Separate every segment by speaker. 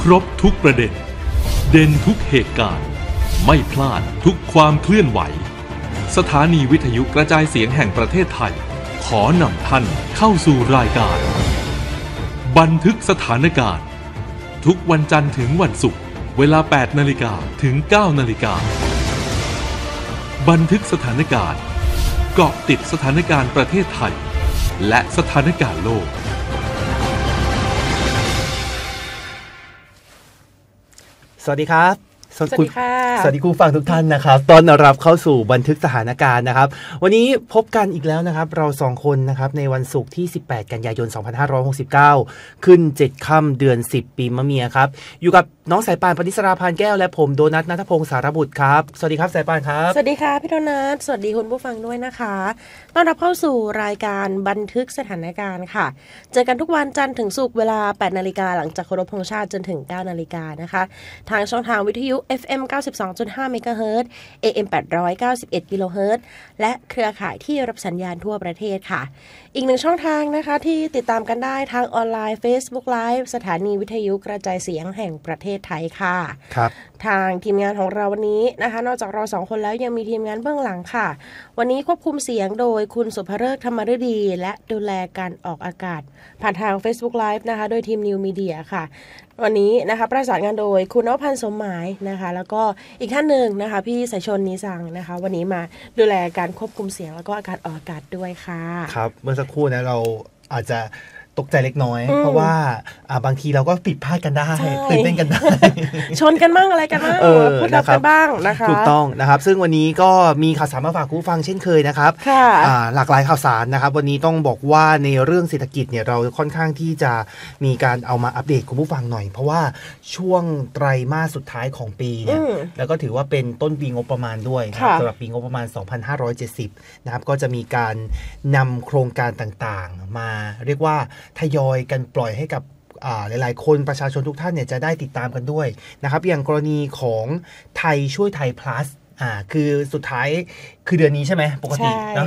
Speaker 1: ครบทุกประเด็นเด่นทุกเหตุการณ์ไม่พลาดทุกความเคลื่อนไหวสถานีวิทยุกระจายเสียงแห่งประเทศไทยขอนำท่านเข้าสู่รายการบันทึกสถานการณ์ทุกวันจันทร์ถึงวันศุกร์เวลา 8 นาฬิกาถึง 9 นาฬิกาบันทึกสถานการณ์เกาะติดสถานการณ์ประเทศไทยและสถานการณ์โลก
Speaker 2: สวัสดีครับ
Speaker 3: สวัสดีค่ะ
Speaker 2: สวัสดีคุณฟังทุกท่านนะครับต้อนรับเข้าสู่บันทึกสถานการณ์นะครับวันนี้พบกันอีกแล้วนะครับเรา2คนนะครับในวันศุกร์ที่18กันยายน2569ขึ้น7ค่ำเดือน10ปีมะเมียครับอยู่กับน้องสายป่านปณิสราพานแก้วและผมโดนัทณัฐพงศ์สารบุตรครับสวัสดีครับสายป่านครับ
Speaker 3: สวัสดีค่ะพี่โดนัทสวัสดีคุณผู้ฟังด้วยนะคะต้อนรับเข้าสู่รายการบันทึกสถานการณ์ค่ะเจอกันทุกวันจันทร์ถึงศุกร์เวลา 8 นาฬิกาหลังจากเคารพธงชาติจนถึง 9 นาฬิกานะคะทางช่องทางวิทยุ FM 92.5 เมกะเฮิรตซ์ AM 891 กิโลเฮิรตซ์และเครือข่ายที่รับสัญญาณทั่วประเทศค่ะอีกหนึ่งช่องทางนะคะที่ติดตามกันได้ทางออนไลน์ Facebook Live สถานีวิทยุกระจายเสียงแห่งประเทศไทยค่ะ
Speaker 2: ครับ
Speaker 3: ทางทีมงานของเราวันนี้นะคะนอกจากเรา2คนแล้วยังมีทีมงานเบื้องหลังค่ะวันนี้ควบคุมเสียงโดยคุณสุภฤกษ์ธรรมฤดีและดูแลการออกอากาศผ่านทาง Facebook Live นะคะโดยทีม New Media ค่ะวันนี้นะคะประสานงานโดยคุณนวพันธ์สมหมายนะคะแล้วก็อีกท่านหนึ่งนะคะพี่สายชนนิสังนะคะวันนี้มาดูแลการควบคุมเสียงแล้วก็การออกอากาศด้วยค่ะ
Speaker 2: ครับเมื่อสักครู่นะเราอาจจะตกใจเล็กน้อยเพราะว่าบางทีเราก็ผิดพลาดกันได้ตื่นเต้นกันได้
Speaker 3: ชนกันบ้างอะไรกันบ้างพูดดับกันบ้างนะคะ
Speaker 2: ถูกต้องนะครับซึ่งวันนี้ก็มีข่าวสารมาฝากคุณผู้ฟังเช่นเคยนะครับหลากหลายข่าวสารนะครับวันนี้ต้องบอกว่าในเรื่องเศรษฐกิจเนี่ยเราค่อนข้างที่จะมีการเอามาอัปเดตคุณผู้ฟังหน่อยเพราะว่าช่วงไตรมาสสุดท้ายของปีเนี่ยแล้วก็ถือว่าเป็นต้นปีงบประมาณด้วยสำหรับปีงบประมาณ 2570 นะครับก็จะมีการนำโครงการต่างๆมาเรียกว่าทยอยกันปล่อยให้กับหลายๆคนประชาชนทุกท่านเนี่ยจะได้ติดตามกันด้วยนะครับอย่างกรณีของไทยช่วยไทย plus คือสุดท้ายคือเดือนนี้ใช่ไหมปกตินะ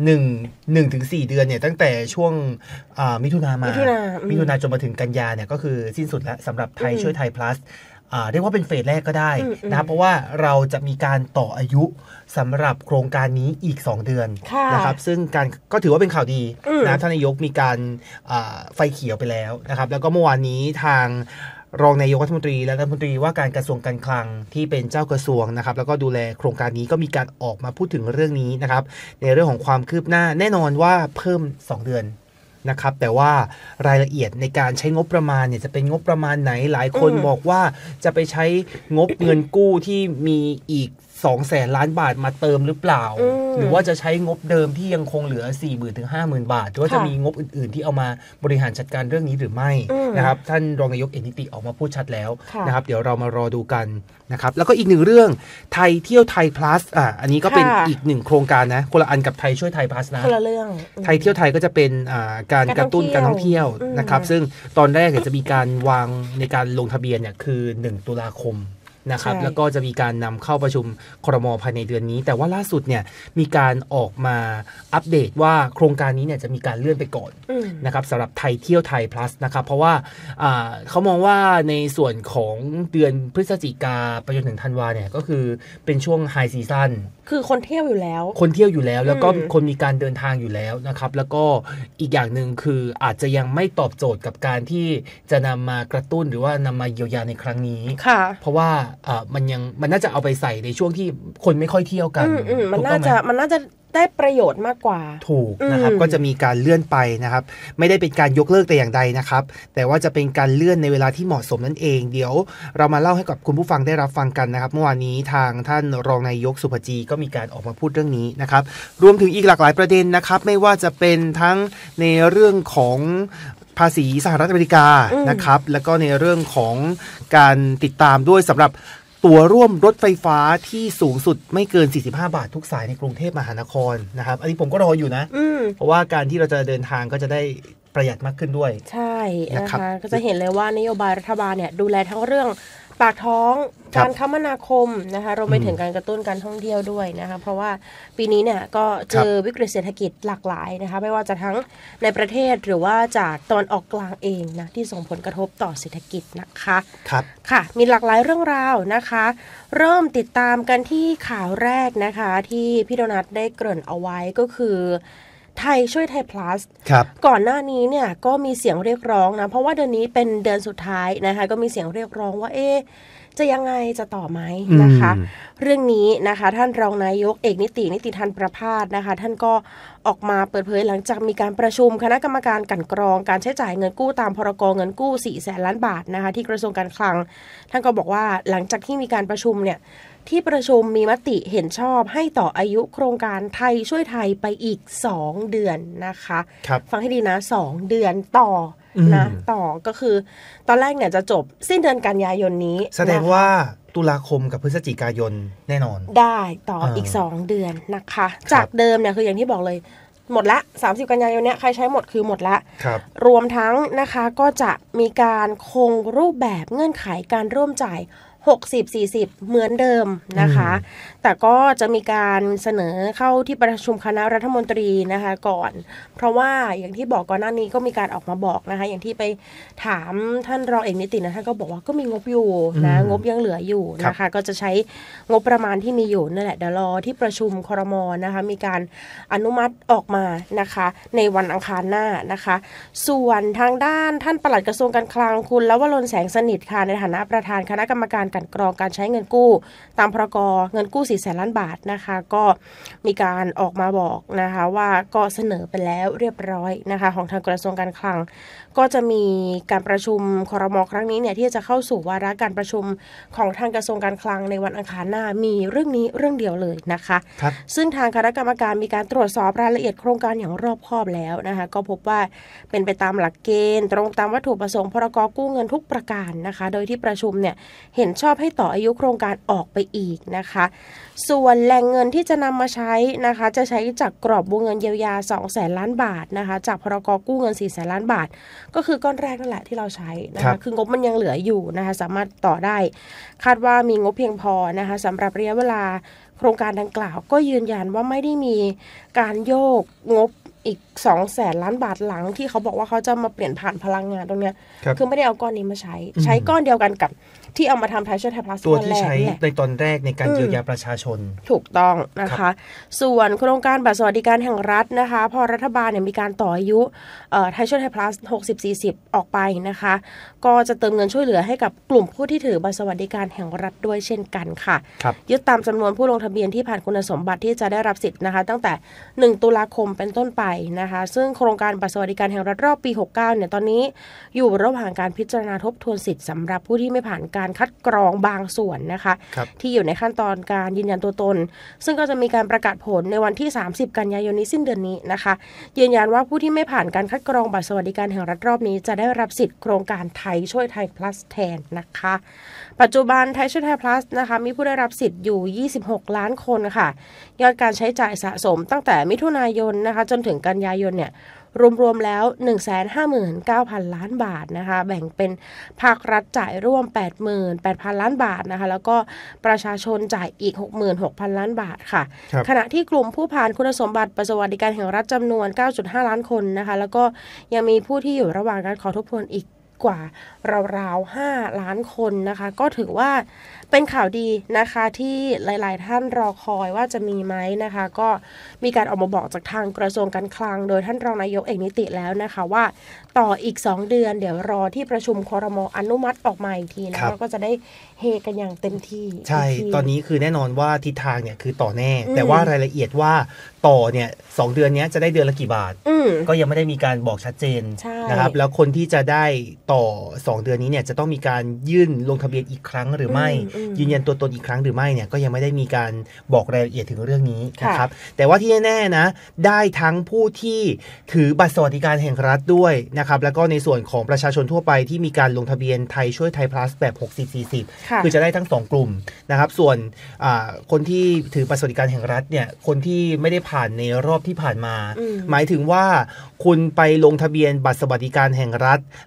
Speaker 2: 1 ถึง 4 เดือนเนี่ยตั้งแต่ช่วงมิถุนาจนมาถึงกันยาเนี่ยก็คือสิ้นสุดแล้วสำหรับไทยช่วยไทย plusเรียกว่าเป็นเฟสแรกก็ได้นะครับเพราะว่าเราจะมีการต่ออายุสำหรับโครงการนี้อีก2 เดือนนะครับซึ่งการก็ถือว่าเป็นข่าวดีนะท่านนายกมีการไฟเขียวไปแล้วนะครับแล้วก็เมื่อวานนี้ทางรองนายกรัฐมนตรีและรัฐมนตรีว่าการกระทรวงการคลังที่เป็นเจ้ากระทรวงนะครับแล้วก็ดูแลโครงการนี้ก็มีการออกมาพูดถึงเรื่องนี้นะครับในเรื่องของความคืบหน้าแน่นอนว่าเพิ่ม2 เดือนนะครับแต่ว่ารายละเอียดในการใช้งบประมาณเนี่ยจะเป็นงบประมาณไหนหลายคนบอกว่าจะไปใช้งบเงินกู้ที่มีอีก200,000 ล้านบาทมาเติมหรือเปล่าหรือว่าจะใช้งบเดิมที่ยังคงเหลือ 40,000 ถึง 50,000 บาทหรือว่าจะมีงบอื่นๆที่เอามาบริหารจัดการเรื่องนี้หรือไม่นะครับท่านรองนายกเอกนิติออกมาพูดชัดแล้วนะครับเดี๋ยวเรามารอดูกันนะครับแล้วก็อีกหนึ่งเรื่องไทยเที่ยวไทย plus อันนี้ก็เป็นอีกหนึ่งโครงการนะคนละอันกับไทยช่วยไทย plus นะ
Speaker 3: คนละเรื่อง
Speaker 2: ไทยเที่ยวไทยก็จะเป็นการกระตุ้นการท่องเที่ยวนะครับซึ่งตอนแรกจะมีการวางในการลงทะเบียนเนี่ยคือ1 ตุลาคมนะครับแล้วก็จะมีการนำเข้าประชุมครม.ภายในเดือนนี้แต่ว่าล่าสุดเนี่ยมีการออกมาอัปเดตว่าโครงการนี้เนี่ยจะมีการเลื่อนไปก่อนนะครับสำหรับไทยเที่ยวไทย plus นะครับเพราะว่าเขามองว่าในส่วนของเดือนพฤศจิกาไปจนถึงธันวาเนี่ยก็คือเป็นช่วงไฮซีซั่น
Speaker 3: คือคนเที่ยวอยู่แล้ว
Speaker 2: แล้วก็คนมีการเดินทางอยู่แล้วนะครับแล้วก็อีกอย่างหนึ่งคืออาจจะยังไม่ตอบโจทย์กับการที่จะนำมากระตุ้นหรือว่านำมาเยียวยาในครั้งนี้เพราะว่ามันน่าจะเอาไปใส่ในช่วงที่คนไม่ค่อยเที่ยวกัน
Speaker 3: มันน่าจะได้ประโยชน์มากกว่า
Speaker 2: ถูกนะครับก็จะมีการเลื่อนไปนะครับไม่ได้เป็นการยกเลิกแต่อย่างใดนะครับแต่ว่าจะเป็นการเลื่อนในเวลาที่เหมาะสมนั่นเองเดี๋ยวเรามาเล่าให้กับคุณผู้ฟังได้รับฟังกันนะครับเมื่อวานนี้ทางท่านรองนายกสุภจีก็มีการออกมาพูดเรื่องนี้นะครับรวมถึงอีกหลากหลายประเด็นนะครับไม่ว่าจะเป็นทั้งในเรื่องของภาษีสหรัฐอเมริกานะครับแล้วก็ในเรื่องของการติดตามด้วยสำหรับตั๋วร่วมรถไฟฟ้าที่สูงสุดไม่เกิน45 บาททุกสายในกรุงเทพมหานครนะครับอันนี้ผมก็รออยู่นะเพราะว่าการที่เราจะเดินทางก็จะได้ประหยัดมากขึ้นด้วย
Speaker 3: ใช่นะคะก็จะเห็นเลยว่านโยบายรัฐบาลเนี่ยดูแลทั้งเรื่องปากท้องการคมนาคมนะคะรวมไปถึงการกระตุ้นการท่องเที่ยวด้วยนะคะเพราะว่าปีนี้เนี่ยก็เจอวิกฤตเศรษฐกิจหลากหลายนะคะไม่ว่าจะทั้งในประเทศหรือว่าจากตอนออกกลางเองนะที่ส่งผลกระทบต่อเศรษฐกิจนะคะค่ะมีหลากหลายเรื่องราวนะคะเริ่มติดตามกันที่ข่าวแรกนะคะที่พี่โดนัทได้เกริ่นเอาไว้ก็คือไทยช่วยไทย plus ก่อนหน้านี้เนี่ยก็มีเสียงเรียกร้องนะเพราะว่าเดือนนี้เป็นเดือนสุดท้ายนะคะก็มีเสียงเรียกร้องว่าจะยังไงจะต่อไหมนะคะเรื่องนี้นะคะท่านรองนายกเอกนิติธรประภาสนะคะท่านก็ออกมาเปิดเผยหลังจากมีการประชุมคณะกรรมการกลั่นกรองการใช้จ่ายเงินกู้ตามพรก.เงินกู้ 400,000 ล้านบาทนะคะที่กระทรวงการคลังท่านก็บอกว่าหลังจากที่มีการประชุมเนี่ยที่ประชุมมีมติเห็นชอบให้ต่ออายุโครงการไทยช่วยไทยไปอีก2เดือนนะคะฟังให้ดีนะ2เดือนต่อนะต่อก็คือตอนแรกเนี่ยจะจบสิ้นเดือนกันยายนนี้
Speaker 2: แสดงว่าตุลาคมกับพฤศจิกายนแน่นอน
Speaker 3: ได้ต่ออีก2เดือนนะคะจากเดิมเนี่ยคืออย่างที่บอกเลยหมดละ30กันยายนเนี้ยใครใช้หมดคือหมดละรวมทั้งนะคะก็จะมีการคงรูปแบบเงื่อนไขการร่วมจ่าย60-40เหมือนเดิมนะคะแต่ก็จะมีการเสนอเข้าที่ประชุมคณะรัฐมนตรีนะคะก่อนเพราะว่าอย่างที่บอกก่อนหน้านี้ก็มีการออกมาบอกนะคะอย่างที่ไปถามท่านรองเอกนิตินะท่านก็บอกว่าก็มีงบอยู่นะงบยังเหลืออยู่นะคะก็จะใช้งบประมาณที่มีอยู่นั่นแหละเดี๋ยวรอที่ประชุมครม.นะคะมีการอนุมัติออกมานะคะในวันอังคารหน้านะคะส่วนทางด้านท่านปลัดกระทรวงการคลังคุณลวรน แสงสนิทค่ะในฐานะประธานคณะกรรมการกลั่นกรองการใช้เงินกู้ตามพรก.เงินกู้ 400,000 ล้านบาทนะคะก็มีการออกมาบอกนะคะว่าก็เสนอไปแล้วเรียบร้อยนะคะของทางกระทรวงการคลังก็จะมีการประชุมครม.ครั้งนี้เนี่ยที่จะเข้าสู่วาระการประชุมของทางกระทรวงการคลังในวันอังคารหน้ามีเรื่องนี้เรื่องเดียวเลยนะคะซึ่งทางคณะกรรมการมีการตรวจสอบรายละเอียดโครงการอย่างรอบคอบแล้วนะคะก็พบว่าเป็นไปตามหลักเกณฑ์ตรงตามวัตถุประสงค์พรก.กู้เงินทุกประการนะคะโดยที่ประชุมเนี่ยเห็นชอบให้ต่ออายุโครงการออกไปอีกนะคะส่วนแหล่งเงินที่จะนำมาใช้นะคะจะใช้จากกรอบวงเงินเยียวยา 200,000 ล้านบาทนะคะจากพรก.กู้เงิน 400,000 ล้านบาทก็คือก้อนแรกนั่นแหละที่เราใช้นะคะคืองบมันยังเหลืออยู่นะคะสามารถต่อได้คาดว่ามีงบเพียงพอนะคะสำหรับระยะเวลาโครงการดังกล่าวก็ยืนยันว่าไม่ได้มีการโยกงบอีก 200,000 ล้านบาทหลังที่เขาบอกว่าเขาจะมาเปลี่ยนผ่านพลังงานตรงเนี้ยคือไม่ได้เอาก้อนนี้มาใช้ก้อนเดียวกันกับที่เอามาทำไทยช่วยไทย plus
Speaker 2: ตัวที่ใช้ในตอนแรกในการเยียวยาประชาชน
Speaker 3: ถูกต้องนะคะส่วนโครงการบัตรสวัสดิการแห่งรัฐนะคะพอรัฐบาลเนี่ยมีการต่ออายุไทยช่วยไทย plus 60-40 ออกไปนะคะก็จะเติมเงินช่วยเหลือให้กับกลุ่มผู้ที่ถือบัตรสวัสดิการแห่งรัฐด้วยเช่นกันค่ะยึดตามจำนวนผู้ลงทะเบียนที่ผ่านคุณสมบัติที่จะได้รับสิทธิ์นะคะตั้งแต่1ตุลาคมเป็นต้นไปนะคะซึ่งโครงการบัตรสวัสดิการแห่งรัฐรอบปี69เนี่ยตอนนี้อยู่ระหว่างการพิจารณาทบทวนสิทธิ์สำหรับผู้ที่ไม่ผ่านการคัดกรองบางส่วนนะคะที่อยู่ในขั้นตอนการยืนยันตัวตนซึ่งก็จะมีการประกาศผลในวันที่30กันยายนนี้สิ้นเดือนนี้นะคะยืนยันว่าผู้ที่ไม่ผ่านการคัดกรองบัตรสวัสดิการแห่งรัฐรอบนี้จะได้รับสิทธิ์โครงการไทยช่วยไทย plus แทนนะคะปัจจุบันไทยช่วยไทย plus นะคะมีผู้ได้รับสิทธิ์อยู่26ล้านคนค่ะยอดการใช้จ่ายสะสมตั้งแต่มิถุนายนนะคะจนถึงกันยายนเนี่ยรวมๆแล้ว 159,000 ล้านบาทนะคะแบ่งเป็นภาครัฐจ่ายร่วม 88,000 ล้านบาทนะคะแล้วก็ประชาชนจ่ายอีก 66,000 ล้านบาทค่ะขณะที่กลุ่มผู้ผ่านคุณสมบัติบัตรสวัสดิการแห่งรัฐจำนวน 9.5 ล้านคนนะคะแล้วก็ยังมีผู้ที่อยู่ระหว่างการขอทบทวนอีกกว่าราวๆ5ล้านคนนะคะก็ถือว่าเป็นข่าวดีนะคะที่หลายๆท่านรอคอยว่าจะมีไหมนะคะก็มีการออกมาบอกจากทางกระทรวงการคลังโดยท่านรองนายกเอกนิติแล้วนะคะว่าต่ออีก2เดือนเดี๋ยวรอที่ประชุมครม.อนุมัติออกมาอีกทีนะแล้วก็จะได้เฮกันอย่างเต็มที่
Speaker 2: ใช่ตอนนี้คือแน่นอนว่าทิศทางเนี่ยคือต่อแน่แต่ว่ารายละเอียดว่าต่อเนี่ย2เดือนนี้จะได้เดือนละกี่บาทก็ยังไม่ได้มีการบอกชัดเจนนะครับแล้วคนที่จะได้ต่อ2เดือนนี้เนี่ยจะต้องมีการยื่นลงทะเบียนอีกครั้งหรือไม่ยืนยันตัวตนอีกครั้งหรือไม่เนี่ยก็ยังไม่ได้มีการบอกรายละเอียดถึงเรื่องนี้นะครับแต่ว่าที่แน่ๆนะได้ทั้งผู้ที่ถือบัตรสวัสดิการแห่งรัฐด้วยนะครับแล้วก็ในส่วนของประชาชนทั่วไปที่มีการลงทะเบียนไทยช่วยไทย plus แบบ60-40คือจะได้ทั้ง2กลุ่มนะครับส่วนคนที่ถือบัตรสวัสดิการแห่งรัฐเนี่ยคนที่ไม่ได้ผ่านในรอบที่ผ่านมาหมายถึงว่าคุณไปลงทะเบียนบัตรสวัสดิการแห่งรัฐแล้วคุณ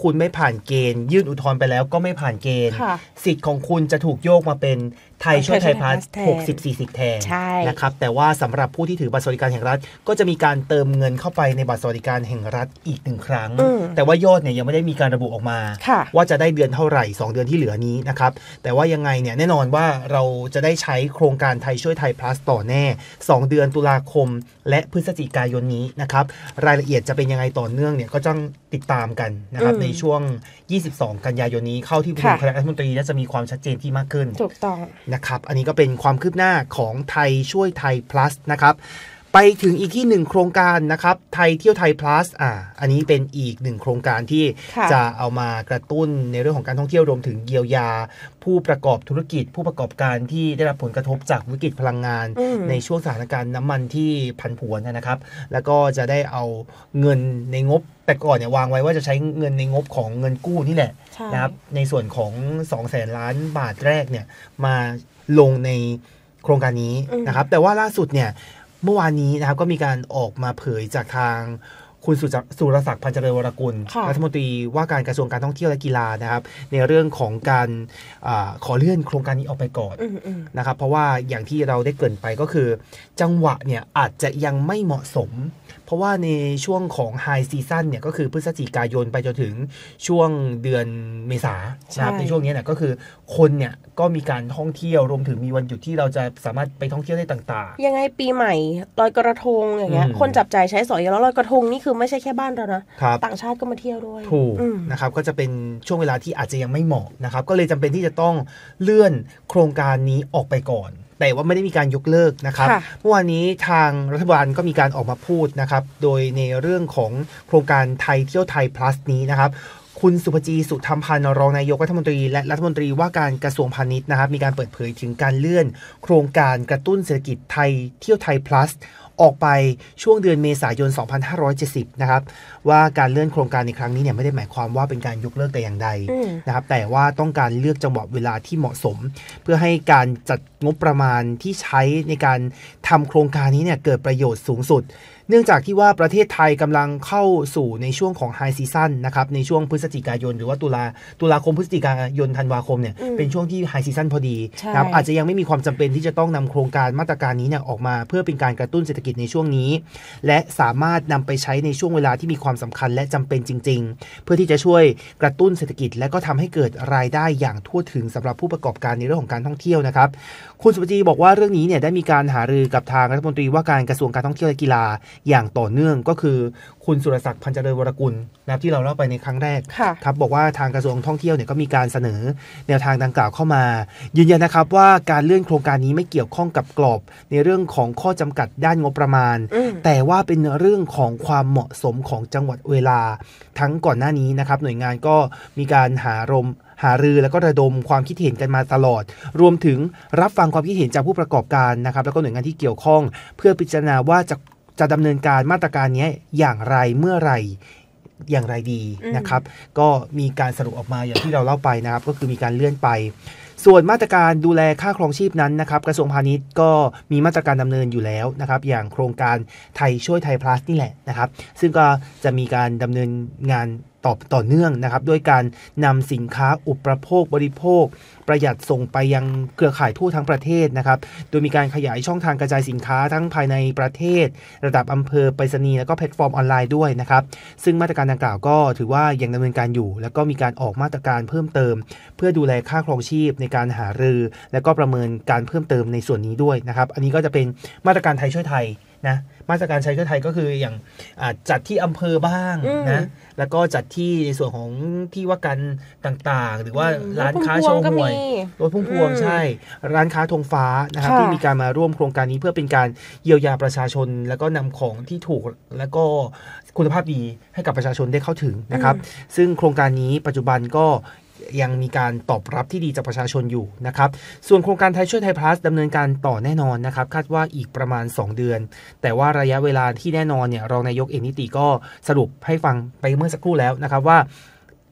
Speaker 2: คุณไม่ผ่านเกณฑ์ยื่นอุทธรณ์ไปแล้วก็ไม่ผ่านเกณฑ์สิทธิ์ของคุณจะถูกโยกมาเป็นไทยช่วยไทยพลัส60-40แทนนะครับแต่ว่าสำหรับผู้ที่ถือบัตรสวัสดิการแห่งรัฐก็จะมีการเติมเงินเข้าไปในบัตรสวัสดิการแห่งรัฐอีก1ครั้งแต่ว่ายอดเนี่ยยังไม่ได้มีการระบุออกมาว่าจะได้เดือนเท่าไหร่2เดือนที่เหลือนี้นะครับแต่ว่ายังไงเนี่ยแน่นอนว่าเราจะได้ใช้โครงการไทยช่วยไทยพลัสต่อแน่2เดือนตุลาคมและพฤศจิกายนนี้นะครับรายละเอียดจะเป็นยังไงต่อเนื่องเนี่ยก็ต้องติดตามกันนะครับในช่วง22กันยายนนี้เข้าที่ประชุมคณะรัฐมนตรีน่าจะมีความชัดเจนที่มากขึ้น
Speaker 3: ถูกต้อง
Speaker 2: นะครับอันนี้ก็เป็นความคืบหน้าของไทยช่วยไทย plus นะครับไปถึงอีกที่1โครงการนะครับไทยเที่ยวไทย plus อันนี้เป็นอีก1โครงการที่จะเอามากระตุ้นในเรื่องของการท่องเที่ยวรวมถึงเยียวยาผู้ประกอบธุรกิจผู้ประกอบการที่ได้รับผลกระทบจากวิกฤตพลังงานในช่วงสถานการณ์น้ำมันที่ผันผวนนะครับแล้วก็จะได้เอาเงินในงบแต่ก่อนเนี่ยวางไว้ว่าจะใช้เงินในงบของเงินกู้นี่แหละนะครับในส่วนของ 200,000 ล้านบาทแรกเนี่ยมาลงในโครงการนี้นะครับแต่ว่าล่าสุดเนี่ยเมื่อวานนี้นะครับก็มีการออกมาเผยจากทางคุณสุรศักดิ์พันธ์เจริญวรกุลรัฐมนตรีว่าการกระทรวงการท่องเที่ยวและกีฬานะครับในเรื่องของการขอเลื่อนโครงการนี้ออกไปก่อนนะครับเพราะว่าอย่างที่เราได้เกริ่นไปก็คือจังหวะเนี่ยอาจจะยังไม่เหมาะสมเพราะว่าในช่วงของไฮซีซั่นเนี่ยก็คือพฤศจิกายนไปจนถึงช่วงเดือนเมษานะครับในช่วงนี้เนี่ยก็คือคนเนี่ยก็มีการท่องเที่ยวรวมถึงมีวันหยุดที่เราจะสามารถไปท่องเที่ยวได้ต่าง
Speaker 3: ๆยังไงปีใหม่ลอยกระทงอย่างเงี้ยคนจับจ่ายใช้สอยแล้วลอยกระทงนี่คือไม่ใช่แค่บ้านเรานะต่างชาติก็มาเที่ยวด้วย
Speaker 2: ถูกนะครับก็จะเป็นช่วงเวลาที่อาจจะยังไม่เหมาะนะครับก็เลยจำเป็นที่จะต้องเลื่อนโครงการนี้ออกไปก่อนแต่ว่าไม่ได้มีการยกเลิกนะครับเมื่อวานนี้ทางรัฐบาลก็มีการออกมาพูดนะครับโดยในเรื่องของโครงการไทยเที่ยวไทย plus นี้นะครับคุณสุภจีสุธรรมพันธ์รองนายกรัฐมนตรีและรัฐมนตรีว่าการกระทรวงพาณิชย์นะครับมีการเปิดเผยถึงการเลื่อนโครงการกระตุ้นเศรษฐกิจไทยเที่ยวไทย plusออกไปช่วงเดือนเมษายน 2570 นะครับว่าการเลื่อนโครงการในครั้งนี้เนี่ยไม่ได้หมายความว่าเป็นการยกเลิกแต่อย่างใดนะครับแต่ว่าต้องการเลือกจังหวะเวลาที่เหมาะสมเพื่อให้การจัดงบประมาณที่ใช้ในการทำโครงการนี้เนี่ยเกิดประโยชน์สูงสุดเนื่องจากที่ว่าประเทศไทยกำลังเข้าสู่ในช่วงของไฮซีซั่นนะครับในช่วงพฤศจิกายนหรือว่าตุลาคมพฤศจิกายนธันวาคมเนี่ยเป็นช่วงที่ไฮซีซั่นพอดีนะครับอาจจะยังไม่มีความจำเป็นที่จะต้องนำโครงการมาตรการนี้เนี่ยออกมาเพื่อเป็นการกระตุ้นเศรษฐกิจในช่วงนี้และสามารถนำไปใช้ในช่วงเวลาที่มีความสำคัญและจำเป็นจริงๆเพื่อที่จะช่วยกระตุ้นเศรษฐกิจและก็ทำให้เกิดรายได้อย่างทั่วถึงสำหรับผู้ประกอบการในเรื่องของการท่องเที่ยวนะครับคุณสุภจีบอกว่าเรื่องนี้เนี่ยได้มีการหารือกับทางรัฐมนตรีว่าการกระทรวงการท่องเที่ยวและกีฬาอย่างต่อเนื่องก็คือคุณสุรศักดิ์พันธ์เจริญวรกุลนะครับที่เราเล่าไปในครั้งแรกครับบอกว่าทางกระทรวงท่องเที่ยวเนี่ยก็มีการเสนอแนวทางดังกล่าวเข้ามายืนยันนะครับว่าการเลื่อนโครงการนี้ไม่เกี่ยวข้องกับกรอบในเรื่องของข้อจำกัดด้านงบประมาณแต่ว่าเป็นเรื่องของความเหมาะสมของจังหวัดเวลาทั้งก่อนหน้านี้นะครับหน่วยงานก็มีการหารือแล้วก็ระดมความคิดเห็นกันมาตลอดรวมถึงรับฟังความคิดเห็นจากผู้ประกอบการนะครับแล้วก็หน่วยงานที่เกี่ยวข้องเพื่อพิจารณาว่าจะดำเนินการมาตรการนี้อย่างไรเมื่อไหร่อย่างไรดีนะครับก็มีการสรุปออกมาอย่างที่เราเล่าไปนะครับก็คือมีการเลื่อนไปส่วนมาตรการดูแลค่าครองชีพนั้นนะครับกระทรวงพาณิชย์ก็มีมาตรการดำเนินอยู่แล้วนะครับอย่างโครงการไทยช่วยไทย plus นี่แหละนะครับซึ่งก็จะมีการดำเนินงานต่อเนื่องนะครับด้วยการนำสินค้าอุปโภคบริโภคประหยัดส่งไปยังเครือข่ายทั่วทั้งประเทศนะครับโดยมีการขยายช่องทางกระจายสินค้าทั้งภายในประเทศระดับอำเภอไปรษณีย์แล้วก็แพลตฟอร์มออนไลน์ด้วยนะครับซึ่งมาตรการดังกล่าวก็ถือว่ายังดำเนินการอยู่แล้วก็มีการออกมาตรการเพิ่มเติมเพื่อดูแลค่าครองชีพในการหารือและก็ประเมินการเพิ่มเติมในส่วนนี้ด้วยนะครับอันนี้ก็จะเป็นมาตรการไทยช่วยไทยนะมาตรการไทยช่วยไทยก็คืออย่างจัดที่อำเภอบ้างนะแล้วก็จัดที่ในส่วนของที่ว่าการต่างๆหรือว่าร้านค้าโชว์หวยรถพุ่มพวงใช่ร้านค้าธงฟ้านะครับที่มีการมาร่วมโครงการนี้เพื่อเป็นการเยียวยาประชาชนแล้วก็นำของที่ถูกแล้วก็คุณภาพดีให้กับประชาชนได้เข้าถึงนะครับซึ่งโครงการนี้ปัจจุบันก็ยังมีการตอบรับที่ดีจากประชาชนอยู่นะครับส่วนโครงการไทยช่วยไทย plus ดำเนินการต่อแน่นอนนะครับคาดว่าอีกประมาณ2เดือนแต่ว่าระยะเวลาที่แน่นอนเนี่ยรองนายกเอกนิติก็สรุปให้ฟังไปเมื่อสักครู่แล้วนะครับว่า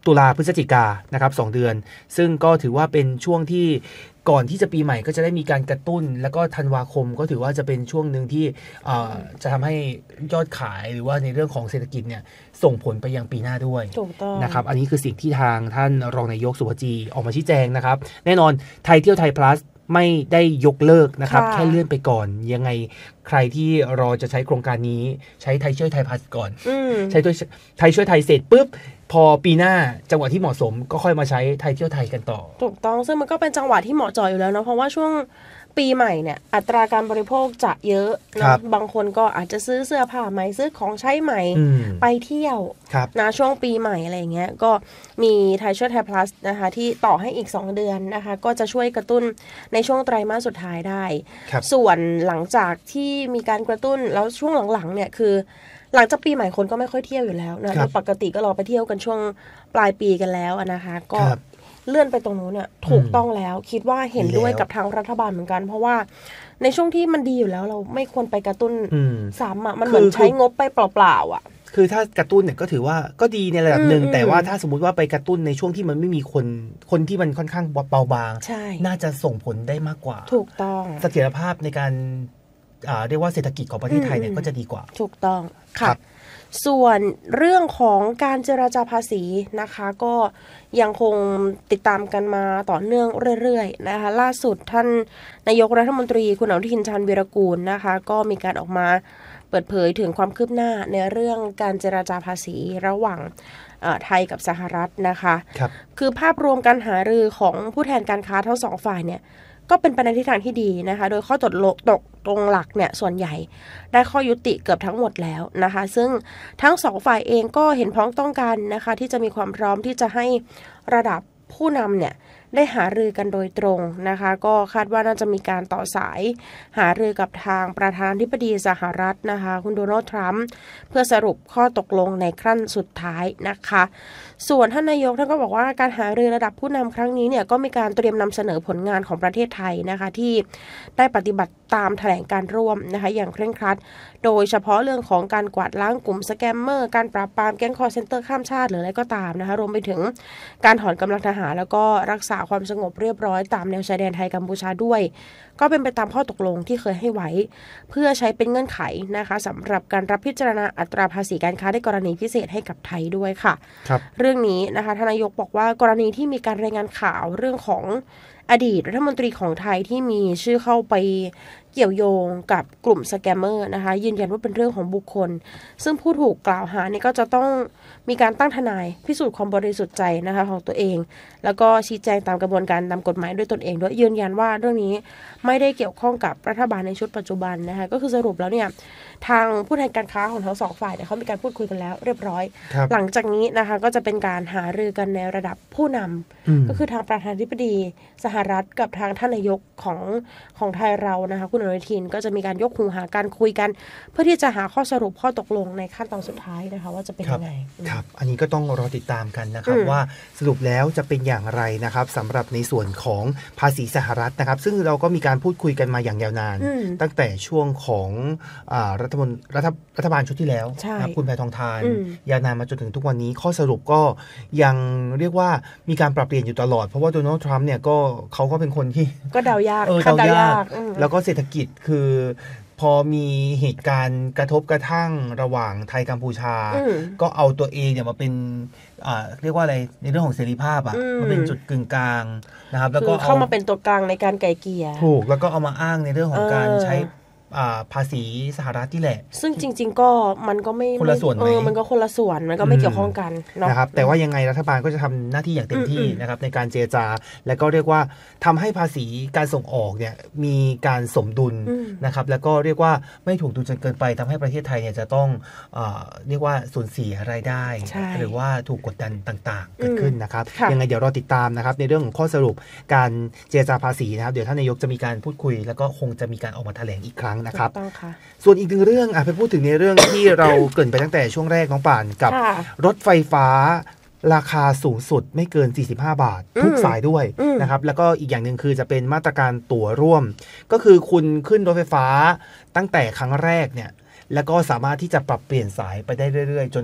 Speaker 2: ตุลาพฤศจิกานะครับ2เดือนซึ่งก็ถือว่าเป็นช่วงที่ก่อนที่จะปีใหม่ก็จะได้มีการกระตุ้นแล้วก็ธันวาคมก็ถือว่าจะเป็นช่วงหนึ่งที่จะทำให้ยอดขายหรือว่าในเรื่องของเศรษฐกิจเนี่ยส่งผลไปยังปีหน้าด้วยนะครับอันนี้คือสิ่งที่ทางท่านรองนายกสุวจีออกมาชี้แจงนะครับแน่นอนไทยเที่ยวไทย plus ไม่ได้ยกเลิกนะครับแค่เลื่อนไปก่อนยังไงใครที่รอจะใช้โครงการนี้ใช้ไทยช่วยไทยพลัสก่อนใช้ไทยช่วยไทยเสร็จปุ๊บพอปีหน้าจังหวะที่เหมาะสมก็ค่อยมาใช้ไทยเที่ยวไทยกันต่อ
Speaker 3: ถูกต้องซึ่งมันก็เป็นจังหวะที่เหมาะเจาะอยู่แล้วเนาะเพราะว่าช่วงปีใหม่เนี่ยอัตราการบริโภคจะเยอะนะบางคนก็อาจจะซื้อเสื้อผ้าใหม่ซื้อของใช้ใหม่ไปเที่ยวนะช่วงปีใหม่อะไรเงี้ยก็มีไทยช่วยไทย plus นะคะที่ต่อให้อีก2เดือนนะคะก็จะช่วยกระตุ้นในช่วงไตรมาสสุดท้ายได้ส่วนหลังจากที่มีการกระตุ้นแล้วช่วงหลังๆเนี่ยคือหลังจากปีใหม่คนก็ไม่ค่อยเที่ยวอยู่แล้วนะปกติก็รอไปเที่ยวกันช่วงปลายปีกันแล้วนะคะก็เลื่อนไปตรงนู้นเนี่ยถูกต้องแล้วคิดว่าเห็นด้วยกับทางรัฐบาลเหมือนกันเพราะว่าในช่วงที่มันดีอยู่แล้วเราไม่ควรไปกระตุ้นซ้ำอ่ะมันเหมือนใช้งบไปเปล่าๆอ่ะ
Speaker 2: คือถ้ากระตุ้นเนี่ยก็ถือว่าก็ดีในระดับหนึ่งแต่ว่าถ้าสมมุติว่าไปกระตุ้นในช่วงที่มันไม่มีคนที่มันค่อนข้างเบาบางน่าจะส่งผลได้มากกว่า
Speaker 3: ถูกต้อง
Speaker 2: เสถียรภาพในการเรียกว่าเศรษฐกิจของประเทศไทยเนี่ยก็จะดีกว่า
Speaker 3: ถูกต้องค่ะส่วนเรื่องของการเจรจาภาษีนะคะก็ยังคงติดตามกันมาต่อเนื่องเรื่อยๆนะคะล่าสุดท่านนายกรัฐมนตรีคุณอนุทินชาญวีรกูลนะคะก็มีการออกมาเปิดเผยถึงความคืบหน้าในเรื่องการเจรจาภาษีระหว่างไทยกับสหรัฐนะคะคือภาพรวมการหารือของผู้แทนการค้าทั้งสองฝ่ายเนี่ยก็เป็นไปในทิศทางที่ดีนะคะโดยข้อตกลงหลักเนี่ยส่วนใหญ่ได้ข้อยุติเกือบทั้งหมดแล้วนะคะซึ่งทั้งสองฝ่ายเองก็เห็นพ้องต้องกันนะคะที่จะมีความพร้อมที่จะให้ระดับผู้นำเนี่ยได้หารือกันโดยตรงนะคะก็คาดว่าน่าจะมีการต่อสายหารือกับทางประธานาธิบดีสหรัฐนะคะคุณโดนัลด์ทรัมป์เพื่อสรุปข้อตกลงในขั้นสุดท้ายนะคะส่วนท่านนายกท่านก็บอกว่าการหารือระดับผู้นำครั้งนี้เนี่ยก็มีการเตรียมนำเสนอผลงานของประเทศไทยนะคะที่ได้ปฏิบัติตามแถลงการร่วมนะคะอย่างเคร่งครัดโดยเฉพาะเรื่องของการกวาดล้างกลุ่มสแกมเมอร์การปราบปรามแก๊งคอลเซ็นเตอร์ข้ามชาติหรืออะไรก็ตามนะคะรวมไปถึงการถอนกำลังทหารแล้วก็รักษาความสงบเรียบร้อยตามแนวชายแดนไทยกัมพูชาด้วยก็เป็นไปตามข้อตกลงที่เคยให้ไว้เพื่อใช้เป็นเงื่อนไขนะคะสำหรับการรับพิจารณาอัตราภาษีการค้าในกรณีพิเศษให้กับไทยด้วยค่ะเรื่องนี้นะคะทานนายกบอกว่ากรณีที่มีการรายงานข่าวเรื่องของอดีตรัฐมนตรีของไทยที่มีชื่อเข้าไปเกี่ยวโยงกับกลุ่มสแกมเมอร์นะคะยืนยันว่าเป็นเรื่องของบุคคลซึ่งผู้ถูกกล่าวหานี่ก็จะต้องมีการตั้งทนายพิสูจน์ความบริสุทธิ์ใจนะคะของตัวเองแล้วก็ชี้แจงตามกระบวนการตามกฎหมายด้วยตนเองด้วยยืนยันว่าเรื่องนี้ไม่ได้เกี่ยวข้องกับรัฐบาลในชุดปัจจุบันนะคะก็คือสรุปแล้วเนี่ยทางผู้แทนการค้าของทั้งสองฝ่ายเนี่ยเขามีการพูดคุยกันแล้วเรียบร้อยหลังจากนี้นะคะก็จะเป็นการหารือกันในระดับผู้นำก็คือทางประธานาธิบดีสหรัฐกับทางท่านนายกของไทยเรานะคะคุณอนุทินก็จะมีการยกหูหาการคุยกันเพื่อที่จะหาข้อสรุปข้อตกลงในขั้นตอนสุดท้ายนะคะว่าจะเป็นยังไง
Speaker 2: ครับอันนี้ก็ต้องรอติดตามกันนะครับว่าสรุปแล้วจะเป็นอย่างไรนะครับสำหรับในส่วนของภาษีสหรัฐนะครับซึ่งเราก็มีการพูดคุยกันมาอย่างยาวนานตั้งแต่ช่วงของรัฐบาลชุดที่แล้วนะคุณแพทองธารยาวนานมาจนถึงทุกวันนี้ข้อสรุปก็ยังเรียกว่ามีการปรับเปลี่ยนอยู่ตลอดเพราะว่าโดนัลด์ทรัมป์เนี่ยก็เขาก็เป็นคนที่
Speaker 3: ก็เดายาก
Speaker 2: แล้วก็เศรษฐกิจคือพอมีเหตุการณ์กระทบกระทั่งระหว่างไทยกัมพูชาก็เอาตัวเองเนี่ยมาเป็นเรียกว่าอะไรในเรื่องของเสรีภาพมาเป็นจุดกึ่งกลางนะครับแล้วก็
Speaker 3: เข้ามาเป็นตัวกลางในการไกล่เกลี่ย
Speaker 2: ถูกแล้วก็เอามาอ้างในเรื่องของการใช้ภาษีสหรัฐที่แหละ
Speaker 3: ซึ่งจริงๆก็มันก็ไม่
Speaker 2: คนละส่วนไหม
Speaker 3: มันก็คนละส่วนมันก็ไม่เกี่ยวข้องกัน
Speaker 2: นะครับแต่ว่ายังไงรัฐบาลก็จะทำหน้าที่อย่างเต็มที่นะครับในการเจรจาและก็เรียกว่าทำให้ภาษีการส่งออกเนี่ยมีการสมดุลนะครับแล้วก็เรียกว่าไม่ถูกดูจนเกินไปทำให้ประเทศไทยเนี่ยจะต้องเรียกว่าสูญเสียรายได้หรือว่าถูกกดดันต่างๆเกิดขึ้นนะครับยังไงเดี๋ยวรอติดตามนะครับในเรื่องของข้อสรุปการเจรจาภาษีนะครับเดี๋ยวท่านนายกจะมีการพูดคุยแล้วก็คงจะมีการออกมาแถลงอีกครั้งนะครับส่วนอีกหนึ่งเรื่องไปพูดถึงในเรื่องที่เราเกริ่นไปตั้งแต่ช่วงแรกน้องป่านกับรถไฟฟ้าราคาสูงสุดไม่เกิน45บาททุกสายด้วยนะครับแล้วก็อีกอย่างหนึ่งคือจะเป็นมาตรการตั๋วร่วมก็คือคุณขึ้นรถไฟฟ้าตั้งแต่ครั้งแรกเนี่ยแล้วก็สามารถที่จะปรับเปลี่ยนสายไปได้เรื่อยๆจน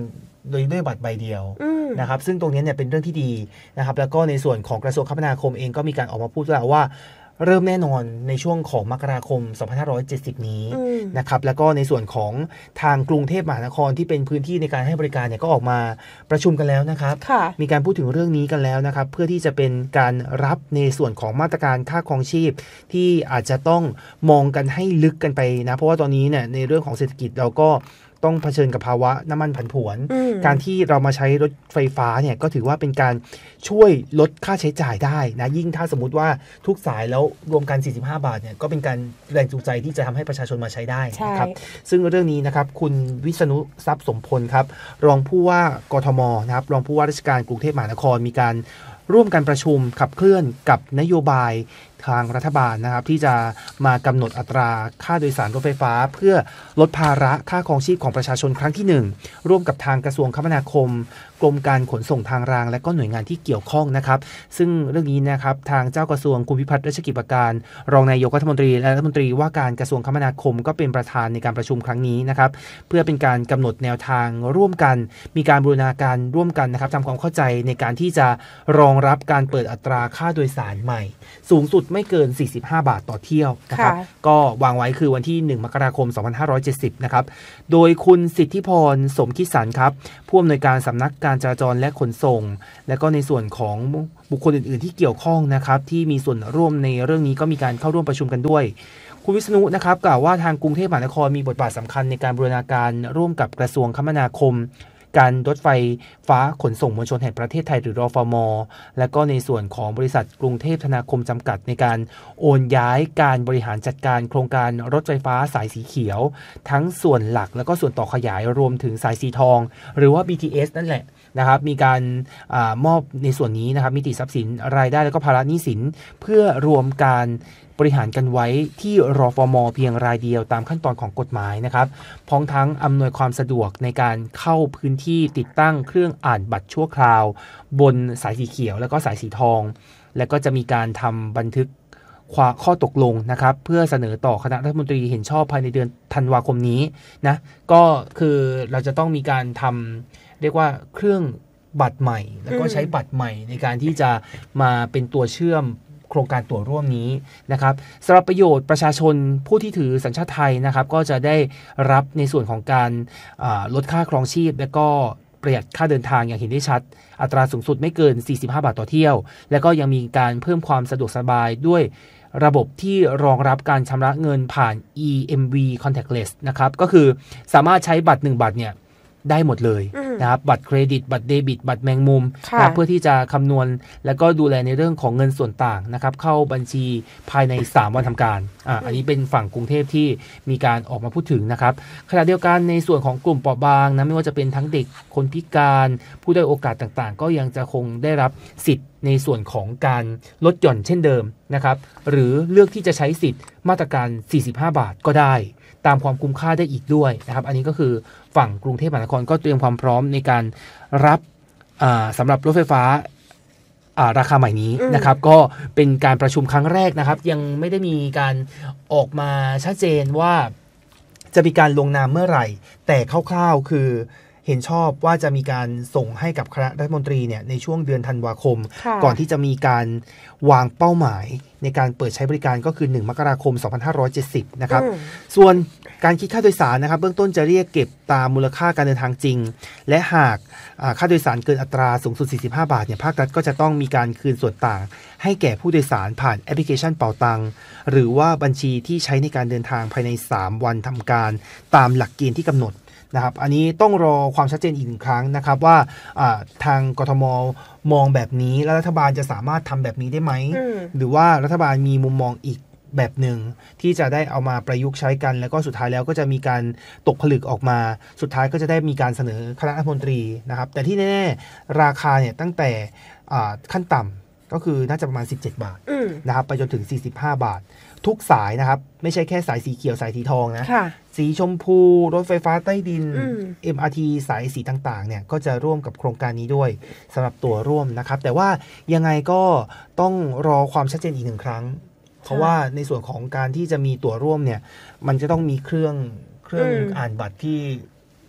Speaker 2: ด้วยบัตรใบเดียวนะครับซึ่งตรงนี้เนี่ยเป็นเรื่องที่ดีนะครับแล้วก็ในส่วนของกระทรวงคมนาคมเองก็มีการออกมาพูดแล้วว่าเริ่มแน่นอนในช่วงของมกราคม 2570 นี้นะครับแล้วก็ในส่วนของทางกรุงเทพมหานครที่เป็นพื้นที่ในการให้บริการเนี่ยก็ออกมาประชุมกันแล้วนะครับมีการพูดถึงเรื่องนี้กันแล้วนะครับเพื่อที่จะเป็นการรับในส่วนของมาตรการค่าครองชีพที่อาจจะต้องมองกันให้ลึกกันไปนะเพราะว่าตอนนี้เนี่ยในเรื่องของเศรษฐกิจเราก็ต้องเผชิญกับภาวะน้ำมันผันผวนการที่เรามาใช้รถไฟฟ้าเนี่ยก็ถือว่าเป็นการช่วยลดค่าใช้จ่ายได้นะยิ่งถ้าสมมุติว่าทุกสายแล้วรวมกัน45 บาทเนี่ยก็เป็นการแรงจูงใจที่จะทำให้ประชาชนมาใช้ได้นะครับซึ่งเรื่องนี้นะครับคุณวิษณุทรัพย์สมพลครับรองผู้ว่ากทมนะครับรองผู้ว่าราชการกรุงเทพมหานครมีการร่วมกันประชุมขับเคลื่อนกับนโยบายทางรัฐบาลนะครับที่จะมากำหนดอัตราค่าโดยสารรถไฟฟ้าเพื่อลดภาระค่าครองชีพของประชาชนครั้งที่1ร่วมกับทางกระทรวงคมนาคมกรมการขนส่งทางรางและก็หน่วยงานที่เกี่ยวข้องนะครับซึ่งเรื่องนี้นะครับทางเจ้ากระทรวงคุณพิพัฒน์รัชกิจประการรองนายกรัฐมนตรีและรัฐมนตรีว่าการกระทรวงคมนาคมก็เป็นประธานในการประชุมครั้งนี้นะครับเพื่อเป็นการกำหนดแนวทางร่วมกันมีการบูรณาการร่วมกันนะครับทำความเข้าใจในการที่จะรองรับการเปิดอัตราค่าโดยสารใหม่สูงสุดไม่เกิน45 บาทต่อเที่ยวนะครับก็วางไว้คือวันที่1 มกราคม 2570นะครับโดยคุณสิทธิพรสมคิดสรรครับผู้อำนวยการสำนักการจราจรและขนส่งและก็ในส่วนของบุคคลอื่นๆที่เกี่ยวข้องนะครับที่มีส่วนร่วมในเรื่องนี้ก็มีการเข้าร่วมประชุมกันด้วยคุณวิษณุนะครับกล่าวว่าทางกรุงเทพมหานครมีบทบาทสำคัญในการบูรณาการร่วมกับกระทรวงคมนาคมการรถไฟฟ้าขนส่งมวลชนแห่งประเทศไทยหรือรฟม.และก็ในส่วนของบริษัทกรุงเทพธนาคมจำกัดในการโอนย้ายการบริหารจัดการโครงการรถไฟฟ้าสายสีเขียวทั้งส่วนหลักและก็ส่วนต่อขยายรวมถึงสายสีทองหรือว่า BTS นั่นแหละนะครับมีการมอบในส่วนนี้นะครับมิติทรัพย์สินรายได้และก็ภาระหนี้สินเพื่อรวมการบริหารกันไว้ที่รฟม.เพียงรายเดียวตามขั้นตอนของกฎหมายนะครับพร้อมทั้งอำนวยความสะดวกในการเข้าพื้นที่ติดตั้งเครื่องอ่านบัตรชั่วคราวบนสายสีเขียวแล้วก็สายสีทองและก็จะมีการทำบันทึกข้อตกลงนะครับเพื่อเสนอต่อคณะรัฐมนตรีเห็นชอบภายในเดือนธันวาคมนี้นะก็คือเราจะต้องมีการทำเรียกว่าเครื่องบัตรใหม่แล้วก็ใช้บัตรใหม่ในการที่จะมาเป็นตัวเชื่อมโครงการตั๋วร่วมนี้นะครับสำหรับประโยชน์ประชาชนผู้ที่ถือสัญชาติไทยนะครับก็จะได้รับในส่วนของการลดค่าครองชีพและก็ประหยัดค่าเดินทางอย่างเห็นได้ชัดอัตราสูงสุดไม่เกิน45 บาทต่อเที่ยวและก็ยังมีการเพิ่มความสะดวกสบายด้วยระบบที่รองรับการชำระเงินผ่าน EMV contactless นะครับก็คือสามารถใช้บัตร1 บัตรเนี่ยได้หมดเลยนะครับบัตรเครดิตบัตรเดบิตบัตรแมงมุมนะเพื่อที่จะคำนวณและก็ดูแลในเรื่องของเงินส่วนต่างนะครับเข้าบัญชีภายใน3 วันทำการอันนี้เป็นฝั่งกรุงเทพที่มีการออกมาพูดถึงนะครับขณะเดียวกันในส่วนของกลุ่มเปราะบางนะไม่ว่าจะเป็นทั้งเด็กคนพิการผู้ด้อยโอกาสต่างๆก็ยังจะคงได้รับสิทธิ์ในส่วนของการลดหย่อนเช่นเดิมนะครับหรือเลือกที่จะใช้สิทธิ์มาตรการ45 บาทก็ได้ตามความคุ้มค่าได้อีกด้วยนะครับอันนี้ก็คือฝั่งกรุงเทพมหานครก็เตรียมความพร้อมในการรับสำหรับรถไฟฟ้าราคาใหม่นี้นะครับก็เป็นการประชุมครั้งแรกนะครับยังไม่ได้มีการออกมาชัดเจนว่าจะมีการลงนามเมื่อไหร่แต่คร่าวๆคือเห็นชอบว่าจะมีการส่งให้กับคณะรัฐมนตรีเนี่ยในช่วงเดือนธันวาคมก่อนที่จะมีการวางเป้าหมายในการเปิดใช้บริการก็คือ1 มกราคม 2570นะครับส่วนการคิดค่าโดยสารนะครับเบื้องต้นจะเรียกเก็บตามมูลค่าการเดินทางจริงและหากค่าโดยสารเกินอัตราสูงสุด45 บาทเนี่ยภาครัฐก็จะต้องมีการคืนส่วนต่างให้แก่ผู้โดยสารผ่านแอปพลิเคชันเป๋าตังหรือว่าบัญชีที่ใช้ในการเดินทางภายใน3 วันทำการตามหลักเกณฑ์ที่กำหนดนะครับอันนี้ต้องรอความชัดเจนอีก1 ครั้งนะครับว่าทางกทม.มองแบบนี้แล้วรัฐบาลจะสามารถทำแบบนี้ได้ไหมหรือว่ารัฐบาลมีมุมมองอีกแบบหนึ่งที่จะได้เอามาประยุกต์ใช้กันแล้วก็สุดท้ายแล้วก็จะมีการตกผลึกออกมาสุดท้ายก็จะได้มีการเสนอคณะรัฐมนตรีนะครับแต่ที่แน่ๆราคาเนี่ยตั้งแต่ขั้นต่ำก็คือน่าจะประมาณ17 บาทนะครับไปจนถึง45 บาททุกสายนะครับไม่ใช่แค่สายสีเขียวสายสีทองนะสีชมพูรถไฟฟ้าใต้ดิน MRT สายสีต่างๆเนี่ยก็จะร่วมกับโครงการนี้ด้วยสำหรับตัวร่วมนะครับแต่ว่ายังไงก็ต้องรอความชัดเจนอีก1 ครั้งเพราะว่าในส่วนของการที่จะมีตัวร่วมเนี่ยมันจะต้องมีเครื่องอ่านบัตรที่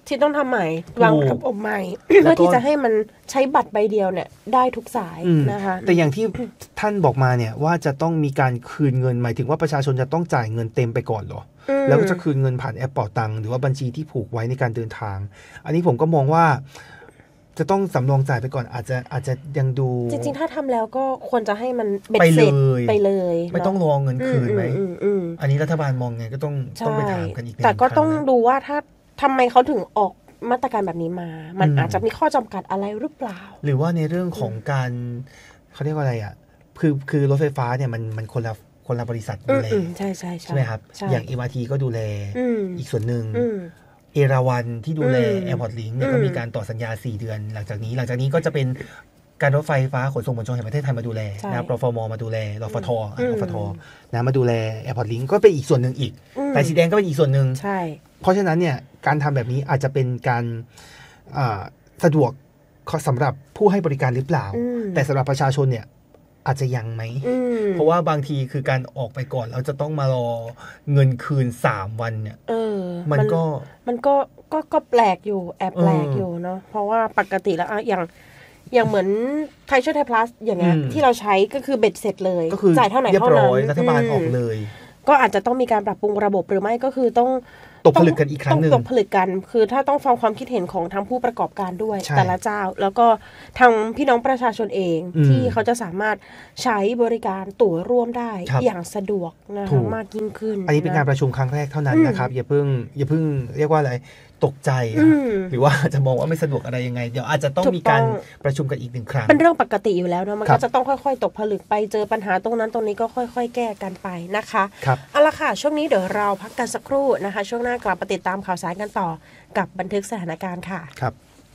Speaker 3: ที่ต้องทำใหม่วางระบบใหม่เพื่อที่จะให้มันใช้บัตรใบเดียวเนี่ยได้ทุกสายนะคะ
Speaker 2: แต่อย่างที่ท่านบอกมาเนี่ยว่าจะต้องมีการคืนเงินหมายถึงว่าประชาชนจะต้องจ่ายเงินเต็มไปก่อนเหรอแล้วก็จะคืนเงินผ่านแอปเป๋าตังค์หรือว่าบัญชีที่ผูกไว้ในการเดินทางอันนี้ผมก็มองว่าจะต้องสำรองจ่ายไปก่อนอาจจะยังดู
Speaker 3: จริงๆถ้าทำแล้วก็ควรจะให้มันเบ็ดเสร็จไปเลย
Speaker 2: ไม่ต้องรอเงินคืนไหมอันนี้รัฐบาลมองไงก็ต้องไปถามกันอีก
Speaker 3: แต่ก็ต้องดูว่าถ้าทำไมเขาถึงออกมาตรการแบบนี้มามันอาจจะมีข้อจำกัดอะไรหรือเปล่า
Speaker 2: หรือว่าในเรื่องของการเขาเรียกว่าอะไรอ่ะคือรถไฟฟ้าเนี่ยมันคนละบริษัทดูแล
Speaker 3: ใช่
Speaker 2: ใช่ไหมครับอย่าง MRT ก็ดูแลอีกส่วนหนึ่งเอราวันที่ดูแล Airport Link เนี่ยก็มีการต่อสัญญา4เดือนหลังจากนี้ก็จะเป็นการรถไฟฟ้าขนส่งมวลชนแห่งประเทศไทยมาดูแลนะครับรฟม.มาดูแลรฟท.นะมาดูแล Airport Link ก็เป็นอีกส่วนหนึ่งอีกแต่สีแดงก็เป็นอีกส่วนหนึ่ง
Speaker 3: ใช่
Speaker 2: เพราะฉะนั้นเนี่ยการทำแบบนี้อาจจะเป็นการสะดวกสำหรับผู้ให้บริการหรือเปล่าแต่สำหรับประชาชนเนี่ยอาจจะยังไหมเพราะว่าบางทีคือการออกไปก่อนแล้วจะต้องมารอเงินคืน3วันเนี่ยมัน
Speaker 3: ก็แปลกอยู่แอบแปลกอยู่เนาะเพราะว่าปกติแล้วอย่างเหมือนไทยช่วยไทยพลัสอย่างเงี้ยที่เราใช้ก็คือเบ็ดเสร็จเลยจ่ายเท่าไหร่เท่านั้น
Speaker 2: รัฐบาลออกเลย
Speaker 3: ก็อาจจะต้องมีการปรับปรุงระบบหรือไม่ก็คือต้อง
Speaker 2: ตกผลึกกันอีกครั้งนึง
Speaker 3: ตกผลึกกันคือถ้าต้องฟังความคิดเห็นของทั้งผู้ประกอบการด้วยแต่ละเจ้าแล้วก็ทางพี่น้องประชาชนเองที่เขาจะสามารถใช้บริการตั๋วร่วมได้อย่างสะดวกนะคะมากยิ่งขึ้น
Speaker 2: อันนี้เป็นการประชุมครั้งแรกเท่านั้นนะครับอย่าเพิ่งเรียกว่าอะไรตกใจหรือว่าจะมองว่าไม่สะดวกอะไรยังไงเดี๋ยวอาจจะต้องมีการประชุมกันอีก1ครั้ง
Speaker 3: เป็นเรื่องปกติอยู่แล้วนะมันก็จะต้องค่อยๆตกผลึกไปเจอปัญหาตรงนั้นตรงนี้ก็ค่อยๆแก้กันไปนะคะเอาละค่ะช่วงนี้เดี๋ยวเราพักกันสักครู่นะคะช่วงหน้ากลับมาติดตามข่าวสารกันต่อกับบันทึกสถานการณ์ค่ะ
Speaker 2: ครับ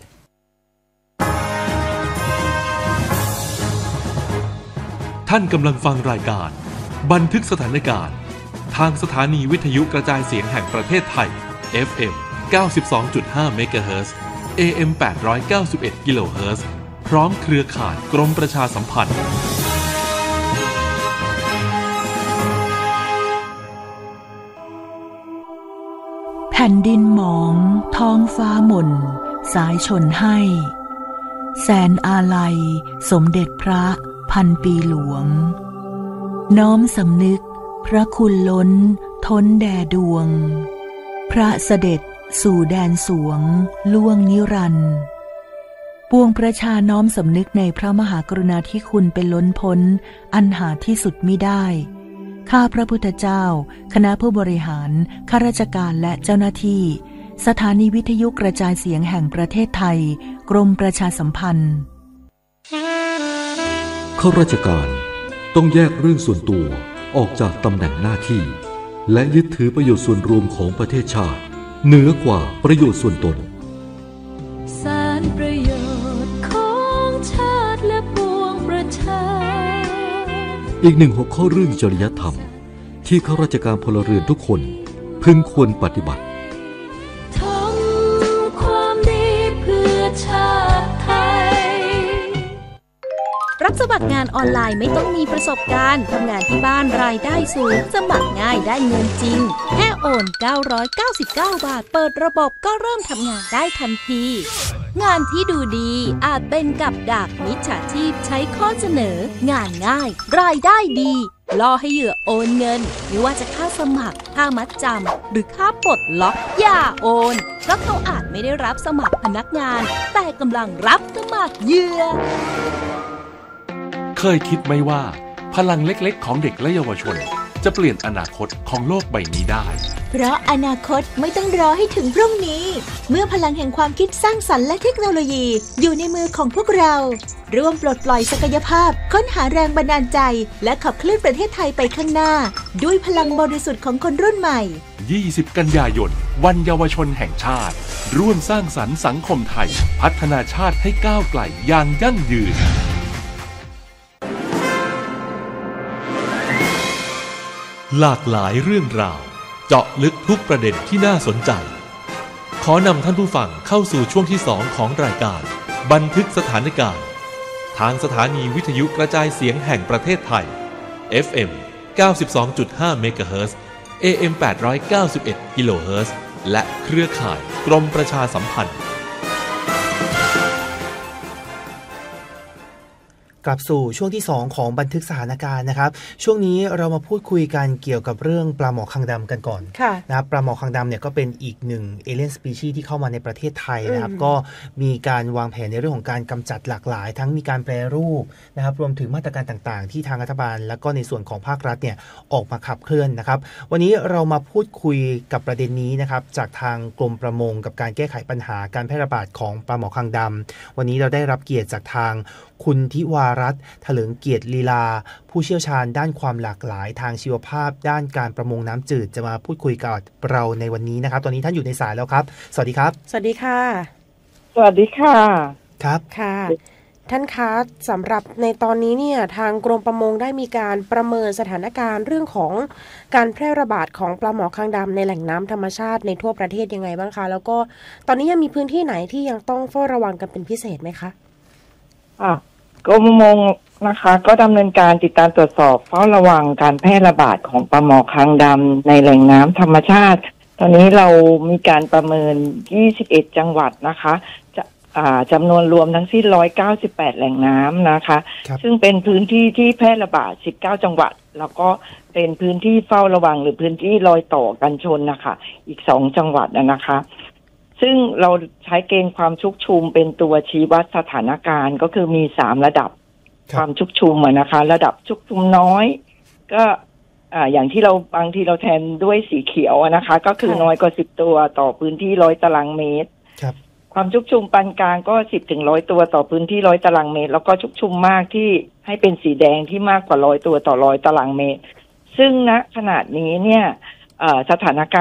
Speaker 1: ท่านกำลังฟังรายการบันทึกสถานการณ์ทางสถานีวิทยุกระจายเสียงแห่งประเทศไทย FM 92.5 เมกะเฮิรตซ์ AM 891 กิโลเฮิรตซ์พร้อมเครือข่ายกรมประชาสัมพันธ์
Speaker 4: แผ่นดินหมองท้องฟ้าหม่นสายชนให้แสนอาลัยสมเด็จพระพันปีหลวงน้อมสำนึกพระคุณล้นท้นแด่ดวงพระเสด็จสู่แดนสวงล่วงนิรันดร์ปวงประชาน้อมสำนึกในพระมหากรุณาธิคุณเป็นล้นพ้นอันหาที่สุดมิได้ข้าพระพุทธเจ้าคณะผู้บริหารข้าราชการและเจ้าหน้าที่สถานีวิทยุกระจายเสียงแห่งประเทศไทยกรมประชาสัมพันธ์
Speaker 5: ข้าราชการต้องแยกเรื่องส่วนตัวออกจากตำแหน่งหน้าที่และยึดถือประโยชน์ส่วนรวมของประเทศชาติเหนือกว่าประโยชน์ส่วนตน
Speaker 4: สารประโยชน์ของชาติและปวงประชา
Speaker 5: อีกหนึ่งหัวข้อเรื่องจริยธรรมที่ข้าราชการพลเรือนทุกคนพึงควรปฏิบัติ
Speaker 4: ทำความดีเพื่อชาติไทย
Speaker 6: รับสมัครงานออนไลน์ไม่ต้องมีประสบการณ์ทำงานที่บ้านรายได้สูงสมัครง่ายได้เงินจริงแค่โอน999 บาทเปิดระบบก็เริ่มทำงานได้ทันทีงานที่ดูดีอาจเป็นกับดักมิจฉาชีพใช้ข้อเสนองานง่ายรายได้ดีล่อให้เหยื่อโอนเงินไม่ว่าจะค่าสมัครค่ามัดจำหรือค่าปลดล็อกอย่าโอนเพราะเขาอาจไม่ได้รับสมัครพนักงานแต่กำลังรับสมัครเหยื่อ
Speaker 1: เคยคิดไหมว่าพลังเล็กๆของเด็กและเยาวชนจะเปลี่ยนอนาคตของโลกใบนี้ได้
Speaker 7: เพราะอนาคตไม่ต้องรอให้ถึงพรุ่งนี้เมื่อพลังแห่งความคิดสร้างสรรค์และเทคโนโลยีอยู่ในมือของพวกเราร่วมปลดปล่อยศักยภาพค้นหาแรงบันดาลใจและขับเคลื่อนประเทศไทยไปข้างหน้าด้วยพลังบริสุทธิ์ของคนรุ่นใหม่
Speaker 1: 20 กันยายนวันเยาวชนแห่งชาติร่วมสร้างสรรค์สังคมไทยพัฒนาชาติให้ก้าวไกลอย่างยั่งยืนหลากหลายเรื่องราวเจาะลึกทุกประเด็นที่น่าสนใจขอนำท่านผู้ฟังเข้าสู่ช่วงที่2ของรายการบันทึกสถานการณ์ทางสถานีวิทยุกระจายเสียงแห่งประเทศไทย FM 92.5 เมกะเฮิรตซ์ AM 891 กิโลเฮิรตซ์และเครือข่ายกรมประชาสัมพันธ์
Speaker 2: กลับสู่ช่วงที่2ของบันทึกสถานการณ์นะครับช่วงนี้เรามาพูดคุยกันเกี่ยวกับเรื่องปลาหมอคางดำกันก่อนนะครับปลาหมอคางดำเนี่ยก็เป็นอีกหนึ่งเอเลี่ยนสปีชีส์ที่เข้ามาในประเทศไทยนะครับก็มีการวางแผนในเรื่องของการกำจัดหลากหลายทั้งมีการแปรรูปนะครับรวมถึงมาตรการต่างๆที่ทางรัฐบาลและก็ในส่วนของภาครัฐเนี่ยออกมาขับเคลื่อนนะครับวันนี้เรามาพูดคุยกับประเด็นนี้นะครับจากทางกรมประมงกับการแก้ไขปัญหาการแพร่ระบาดของปลาหมอคางดำวันนี้เราได้รับเกียรติจากทางคุณทิวารัตน์เถลิงเกียรติลีลาผู้เชี่ยวชาญด้านความหลากหลายทางชีวภาพด้านการประมงน้ำจืดจะมาพูดคุยกับเราในวันนี้นะครับตอนนี้ท่านอยู่ในสายแล้วครับสวัสดีครับ
Speaker 3: สวัสดีค่ะ
Speaker 8: สวัสดีค่ะ
Speaker 2: ครับ
Speaker 3: ค่ะท่านคะสำหรับในตอนนี้เนี่ยทางกรมประมงได้มีการประเมินสถานการณ์เรื่องของการแพร่ระบาดของปลาหมอคางดำในแหล่งน้ำธรรมชาติในทั่วประเทศยังไงบ้างคะแล้วก็ตอนนี้ยังมีพื้นที่ไหนที่ยังต้องเฝ้าระวังกันเป็นพิเศษไหมคะ
Speaker 8: กรมประมงนะคะก็ดำเนินการติดตามตรวจสอบเฝ้าระวังการแพร่ระบาดของปลาหมอคางดำในแหล่งน้ำธรรมชาติตอนนี้เรามีการประเมิน21จังหวัดนะคะจำนวนรวมทั้งสิ้น198แหล่งน้ำนะคะซึ่งเป็นพื้นที่ที่แพร่ระบาด19จังหวัดแล้วก็เป็นพื้นที่เฝ้าระวังหรือพื้นที่รอยต่อกันชนนะคะอีก2จังหวัดนะคะซึ่งเราใช้เกณฑ์ความชุกชุมเป็นตัวชี้วัดสถานการณ์ก็คือมี3ระดับความชุกชุมนะคะระดับชุกชุมน้อยก็อย่างที่เราบางทีเราแทนด้วยสีเขียวนะคะก็คือน้อยกว่า10ตัวต่อพื้นที่100ตารางเมตรความชุกชุมปานกลางก็10ถึง100ตัวต่อพื้นที่100ตารางเมตรแล้วก็ชุกชุมมากที่ให้เป็นสีแดงที่มากกว่า100ตัวต่อ100ตารางเมตรซึ่งณขณะนี้เนี่ยสถานการณ์